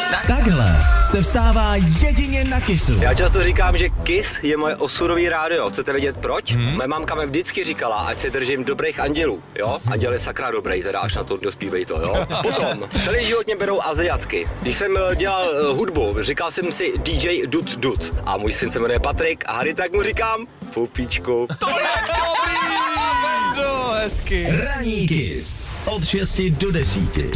Takhle se vstává jedině na Kissu. Já často říkám, že Kiss je moje osudový rádio. Chcete vědět proč? Moje mámka mi vždycky říkala, ať se držím dobrých andělů, jo? Anděl je sakra dobrý, teda až na to dospívej to, jo? Potom, celý život mě berou Aziatky. Když jsem dělal hudbu, říkal jsem si DJ Dut. A můj syn se jmenuje Patrik a hady tak mu říkám Pupíčku. To je dobrý! Hezky. Ranní Kiss od 6 do 10.